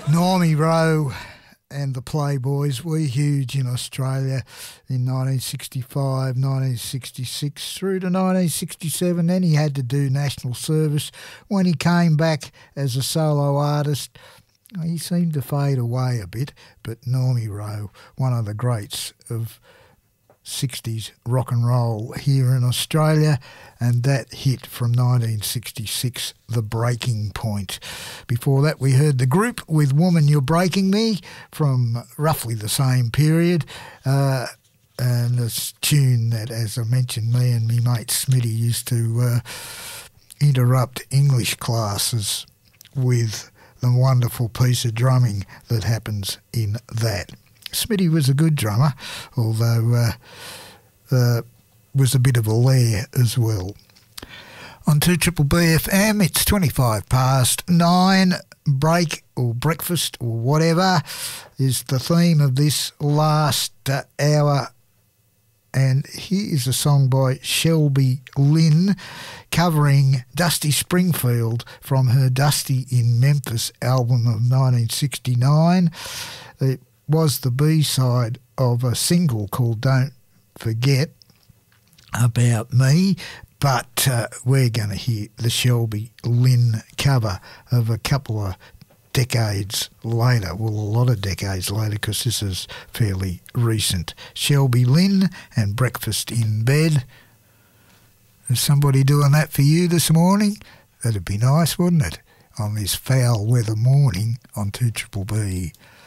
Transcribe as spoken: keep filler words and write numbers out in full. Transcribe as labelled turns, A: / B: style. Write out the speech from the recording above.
A: Normie Rowe and the Playboys were huge in Australia in nineteen sixty-five, nineteen sixty-six through to nineteen sixty-seven. Then he had to do national service. When he came back as a solo artist, he seemed to fade away a bit, but Normie Rowe, one of the greats of sixties rock and roll here in Australia, and that hit from nineteen sixty-six, The Breaking Point. Before that we heard The Group with Woman You're Breaking Me from roughly the same period, uh, and a tune that, as I mentioned, me and me mate Smitty used to uh, interrupt English classes with the wonderful piece of drumming that happens in that. Smitty was a good drummer, although uh, uh, was a bit of a lair as well. On two Triple B F M, it's twenty-five past nine. Break or breakfast or whatever is the theme of this last uh, hour. And here is a song by Shelby Lynn covering Dusty Springfield from her Dusty in Memphis album of nineteen sixty-nine. It was the B-side of a single called Don't Forget About Me, but uh, we're going to hear the Shelby Lynn cover of a couple of decades later, well, a lot of decades later, because this is fairly recent. Shelby Lynn and Breakfast in Bed. Is somebody doing that for you this morning? That'd be nice, wouldn't it? On this foul weather morning on two Triple B.